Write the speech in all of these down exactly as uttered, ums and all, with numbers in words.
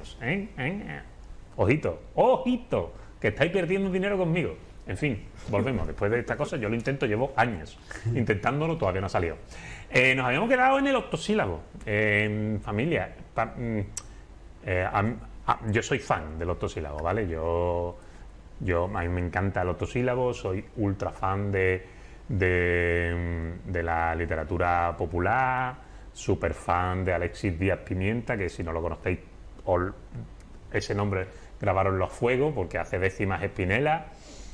años, ¿eh? ¿eh? Ojito, ojito, que estáis perdiendo dinero conmigo. En fin, volvemos. Después de esta cosa yo lo intento, llevo años intentándolo, todavía no ha salido. Eh, nos habíamos quedado en el octosílabo. Eh, familia, pa, mm, eh, a, a, yo soy fan del octosílabo, ¿vale? Yo, yo, a mí me encanta el octosílabo, soy ultra fan de, de, de la literatura popular, súper fan de Alexis Díaz Pimienta, que si no lo conocéis, ol, ese nombre grabaronlo a fuego, porque hace décimas Espinela.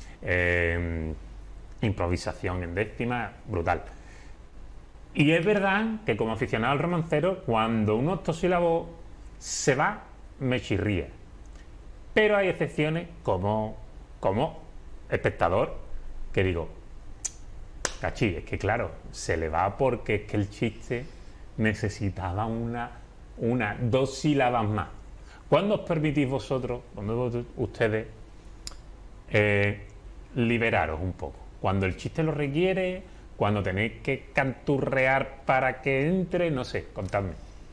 Eh, improvisación en décima, brutal. Y es verdad que como aficionado al romancero, cuando un octosílabo se va, me chirría. Pero hay excepciones como, como espectador, que digo, cachí, es que claro, se le va porque es que el chiste necesitaba una, una, dos sílabas más. ¿Cuándo os permitís vosotros, cuando ustedes, eh, liberaros un poco? Cuando el chiste lo requiere, cuando tenéis que canturrear para que entre, no sé, contadme.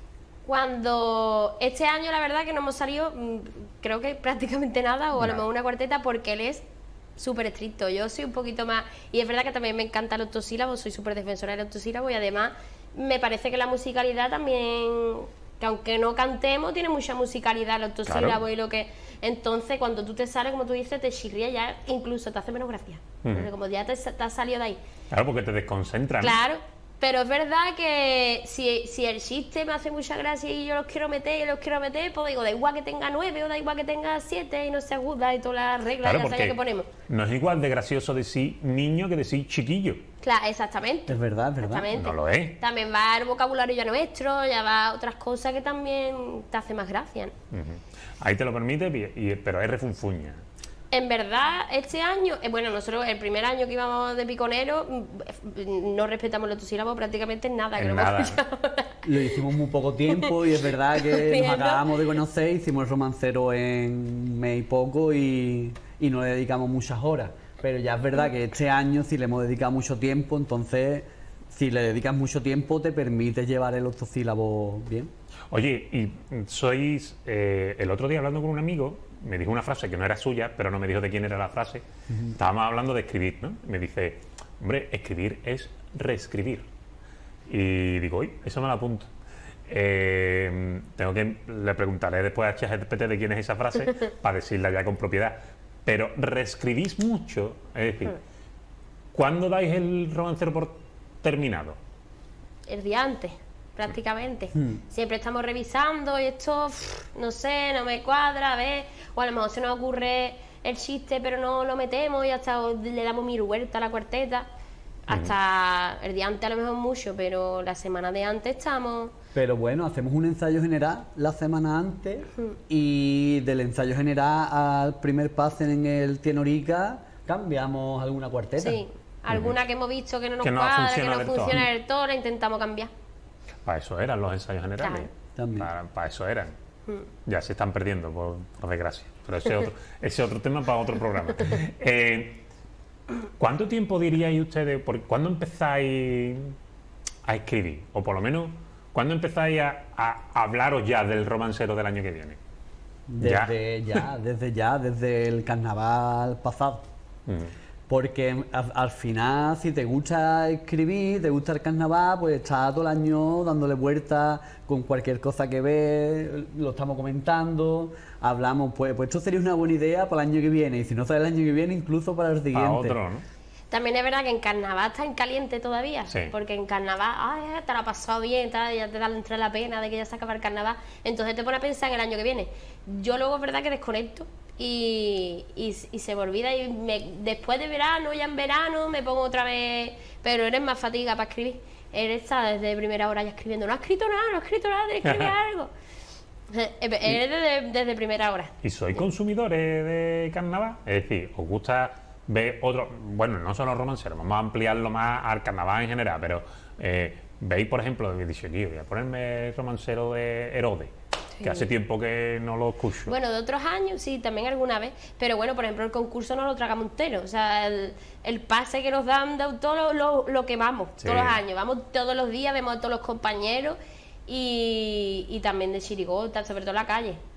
Cuando este año la verdad que no hemos salido, creo que prácticamente nada, o a lo mejor una cuarteta, porque él es súper estricto. Yo soy un poquito más, y es verdad que también me encanta el octosílabo, soy súper defensora del octosílabo, y además me parece que la musicalidad también, que aunque no cantemos, tiene mucha musicalidad el octosílabo, claro. Y lo que... Entonces, cuando tú te sales, como tú dices, te chirría ya, incluso te hace menos gracia. Uh-huh. Porque como ya te, te has salido de ahí. Claro, porque te desconcentran. Claro, pero es verdad que si, si el chiste me hace mucha gracia y yo los quiero meter y los quiero meter, pues digo, da igual que tenga nueve o da igual que tenga siete y no se aguda y todas las reglas, claro, ya sabes que ponemos. No es igual de gracioso decir niño que decir chiquillo. Claro, exactamente. Es verdad, es verdad. No lo es. También va el vocabulario ya nuestro, ya va otras cosas que también te hace más gracia, ¿no? Uh-huh. Ahí te lo permite, y, y, pero hay refunfuña. En verdad, este año, eh, bueno, nosotros el primer año que íbamos de piconero, no respetamos los octosílabos prácticamente nada. En que nada. No lo hicimos muy poco tiempo y es verdad que nos acabamos de conocer, hicimos el romancero en un mes y poco y, y no le dedicamos muchas horas. Pero ya es verdad que este año sí le hemos dedicado mucho tiempo, entonces si le dedicas mucho tiempo te permite llevar el octosílabo bien. Oye, y sois, eh, el otro día hablando con un amigo, me dijo una frase que no era suya, pero no me dijo de quién era la frase. Uh-huh. Estábamos hablando de escribir, ¿no? Me dice, hombre, escribir es reescribir. Y digo, uy, eso me lo apunto. Eh, tengo que, le preguntaré después a ChatGPT de quién es esa frase para decirla ya con propiedad. Pero reescribís mucho, es decir, ¿cuándo dais el romancero por terminado? El día antes. Prácticamente. Hmm. Siempre estamos revisando y esto, no sé, no me cuadra, a ver, o a lo mejor se nos ocurre el chiste pero no lo metemos y hasta le damos mil vueltas a la cuarteta. Hasta hmm. el día antes a lo mejor mucho, pero la semana de antes estamos... Pero bueno, hacemos un ensayo general la semana antes hmm. y del ensayo general al primer pase en el Tienorica cambiamos alguna cuarteta. Sí, alguna hmm. que hemos visto que no nos que cuadra, no que no funciona del todo, la intentamos cambiar. Para eso eran los ensayos generales. Claro. Para, para eso eran. Mm. Ya se están perdiendo, por, por desgracia. Pero ese otro, ese otro tema para otro programa. Eh, ¿Cuánto tiempo diríais ustedes, por, cuándo empezáis a escribir? O por lo menos, ¿cuándo empezáis a, a hablaros ya del romancero del año que viene? Desde ya, ya desde ya, desde el carnaval pasado. Mm. Porque al, al final, si te gusta escribir, te gusta el carnaval, pues estás todo el año dándole vueltas con cualquier cosa que ves, lo estamos comentando, hablamos, pues, pues esto sería una buena idea para el año que viene, y si no sale el año que viene, incluso para el siguiente. Para otro, ¿no? También es verdad que en carnaval está en caliente todavía, sí. Porque en carnaval, ay, te la ha pasado bien, tal, ya te da entre la pena de que ya se acaba el carnaval, entonces te pones a pensar en el año que viene. Yo luego es verdad que desconecto. Y, y, y se me olvida y me, después de verano, ya en verano me pongo otra vez, pero eres más fatiga para escribir. Él está desde primera hora ya escribiendo, no ha escrito nada, no ha escrito nada, de escribir algo. Él desde, desde primera hora. ¿Y sois consumidores de carnaval? Es decir, ¿os gusta ver otro, bueno, no solo romanceros, vamos a ampliarlo más al carnaval en general, pero eh, veis, por ejemplo, he dicho, tío, voy a ponerme el romancero de Herodes? Sí. Que hace tiempo que no lo escucho. Bueno, de otros años, sí, también alguna vez. Pero bueno, por ejemplo, el concurso no lo tragamos entero. O sea, el, el pase que nos dan de todo lo, lo, lo que vamos, sí. Todos los años. Vamos todos los días, vemos a todos los compañeros y, y también de chirigota, sobre todo en la calle.